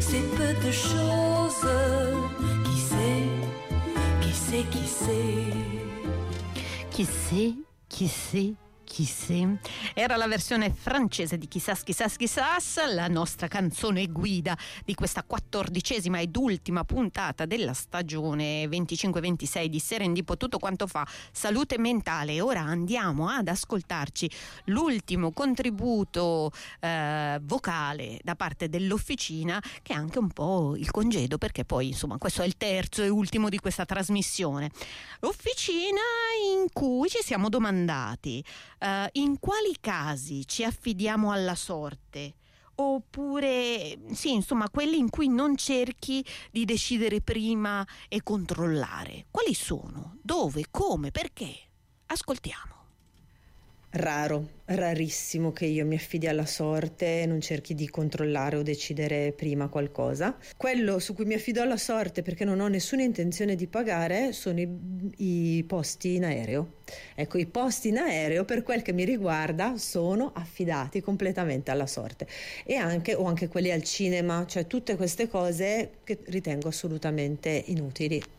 c'est peu de choses. Qui sait, qui sait, qui sait. Chi sait, chi sait, chi sait. Era la versione francese di Chissà, chissà, chissà, la nostra canzone guida di questa 14ª ed ultima puntata della stagione 25-26 di Serendippo Tutto Quanto Fa Salute Mentale. Ora andiamo ad ascoltarci l'ultimo contributo vocale da parte dell'Officina, che è anche un po' il congedo, perché poi insomma questo è il terzo e ultimo di questa trasmissione. Officina in cui ci siamo domandati in quali casi ci affidiamo alla sorte, oppure sì, insomma, quelli in cui non cerchi di decidere prima e controllare. Quali sono? Dove? Come? Perché? Ascoltiamo. Rarissimo che io mi affidi alla sorte e non cerchi di controllare o decidere prima qualcosa. Quello su cui mi affido alla sorte, perché non ho nessuna intenzione di pagare, sono i posti in aereo. Ecco, i posti in aereo, per quel che mi riguarda, sono affidati completamente alla sorte. O anche quelli al cinema, cioè tutte queste cose che ritengo assolutamente inutili.